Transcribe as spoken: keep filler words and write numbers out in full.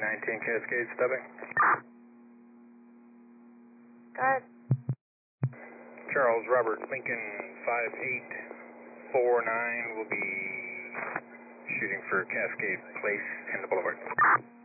nineteen Cascade stepping. Go ahead. Charles Robert Lincoln five eight four nine will be shooting for Cascade Place in the Boulevard.